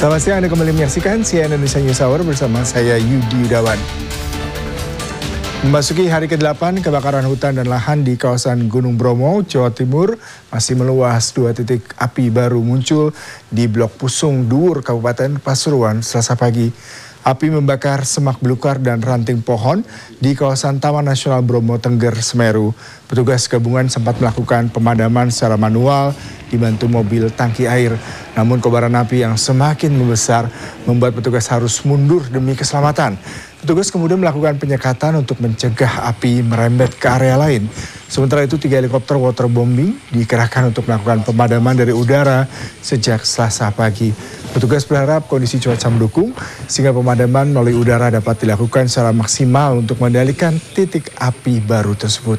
Selamat siang, Anda kembali menyaksikan CNN Indonesia News Hour bersama saya Yudi Yudawan. Memasuki hari ke-8, kebakaran hutan dan lahan di kawasan Gunung Bromo, Jawa Timur masih meluas. 2 titik api baru muncul di Blok Pusung Dhuwur, Kabupaten Pasuruan, Selasa pagi. Api membakar semak belukar dan ranting pohon di kawasan Taman Nasional Bromo Tengger, Semeru. Petugas gabungan sempat melakukan pemadaman secara manual dibantu mobil tangki air. Namun kobaran api yang semakin membesar membuat petugas harus mundur demi keselamatan. Petugas kemudian melakukan penyekatan untuk mencegah api merembet ke area lain. Sementara itu 3 helikopter waterbombing dikerahkan untuk melakukan pemadaman dari udara sejak Selasa pagi. Petugas berharap kondisi cuaca mendukung sehingga pemadaman melalui udara dapat dilakukan secara maksimal untuk mengendalikan titik api baru tersebut.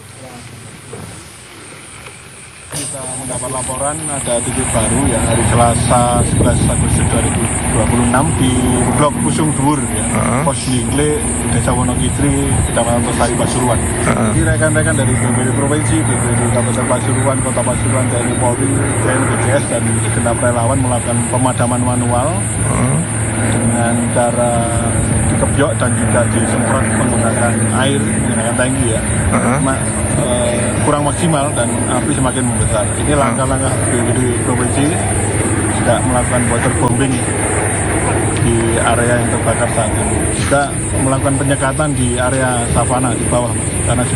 Kita mendapat laporan ada titik baru ya hari Selasa 11 Agustus 2026 di Blok Pusung Dhuwur ya, Pos Lingle, Desa Wonokitri, Kecamatan Tosari, Pasuruan. Jadi rekan-rekan dari BPD Provinsi, BPD Kabupaten Pasuruan, Kota Pasuruan, TNI Polri, TNI BCS dan segenap relawan melakukan pemadaman manual dengan cara dikebyok dan juga disemprot menggunakan air, menggunakan tangki ya. Kurang maksimal dan api semakin membesar. Ini langkah-langkah BPD Provinsi sudah melakukan waterbombing di area yang terbakar saat ini. Juga melakukan penyekatan di area savana di bawah karena